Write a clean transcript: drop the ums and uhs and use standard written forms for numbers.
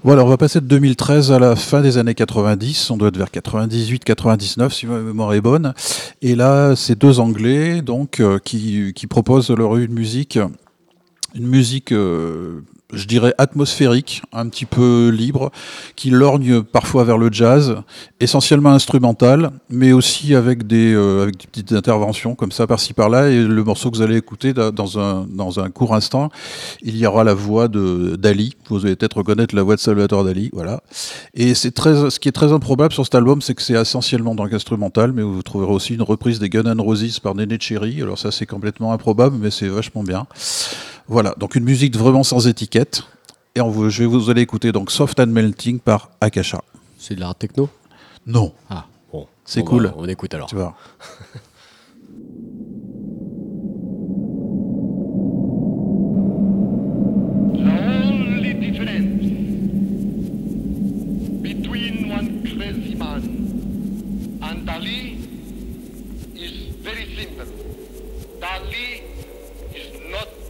Voilà, on va passer de 2013 à la fin des années 90, on doit être vers 98-99 si ma mémoire est bonne. Et là, c'est deux Anglais donc qui proposent leur une musique, je dirais atmosphérique, un petit peu libre, qui lorgne parfois vers le jazz, essentiellement instrumental, mais aussi avec des petites interventions comme ça par-ci par-là. Et le morceau que vous allez écouter dans un court instant, il y aura la voix de Dali. Vous allez peut-être reconnaître la voix de Salvatore Dali, voilà. Et ce qui est très improbable sur cet album, c'est que c'est essentiellement donc instrumental, mais vous trouverez aussi une reprise des Guns N' Roses par Nene Cherry. Alors ça, c'est complètement improbable, mais c'est vachement bien. Voilà, donc une musique vraiment sans étiquette. Et vous allez écouter donc Soft and Melting par Akasha. C'est de la techno? Non, Ah, bon. c'est Bon, cool. bah, on écoute alors. Tu vois. The only difference between one crazy man and Dali is very simple. Dali is not